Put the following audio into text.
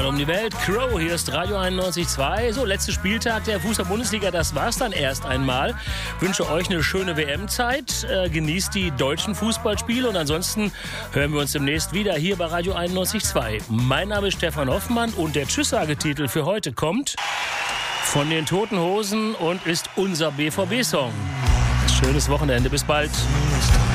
um die Welt. Crow, hier ist Radio 91.2. So, letzter Spieltag der Fußball-Bundesliga, das war's dann erst einmal. Wünsche euch eine schöne WM-Zeit. Genießt die deutschen Fußballspiele und ansonsten hören wir uns demnächst wieder hier bei Radio 91.2. Mein Name ist Stefan Hoffmann und der Tschüssagetitel für heute kommt von den Toten Hosen und ist unser BVB-Song. Schönes Wochenende, bis bald.